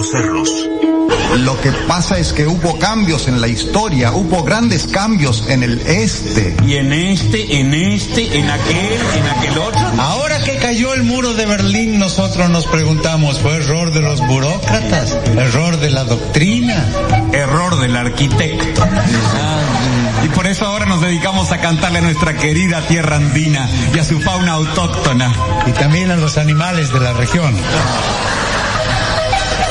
los cerros. Lo que pasa es que hubo cambios en la historia, hubo grandes cambios en el este. Y en aquel otro. Ahora que cayó el muro de Berlín, nosotros nos preguntamos, ¿fue error de los burócratas? ¿Error de la doctrina? Error del arquitecto. Y por eso ahora nos dedicamos a cantarle a nuestra querida tierra andina y a su fauna autóctona. Y también a los animales de la región.